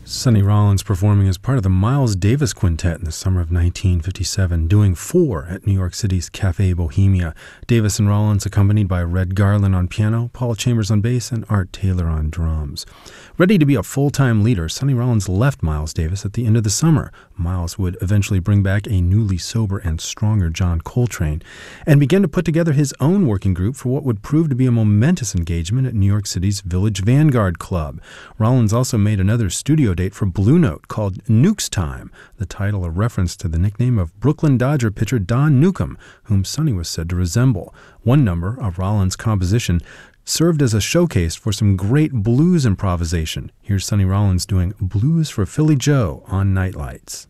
Sonny Rollins performing as part of the Miles Davis Quintet in the summer of 1957, doing 4 at New York City's Café Bohemia. Davis and Rollins accompanied by Red Garland on piano, Paul Chambers on bass, and Art Taylor on drums. Ready to be a full-time leader, Sonny Rollins left Miles Davis at the end of the summer. Miles would eventually bring back a newly sober and stronger John Coltrane and began to put together his own working group for what would prove to be a momentous engagement at New York City's Village Vanguard Club. Rollins also made another studio date for Blue Note called Nuke's Time, the title a reference to the nickname of Brooklyn Dodger pitcher Don Newcombe, whom Sonny was said to resemble. One number, a Rollins composition, served as a showcase for some great blues improvisation. Here's Sonny Rollins doing Blues for Philly Joe on Nightlights.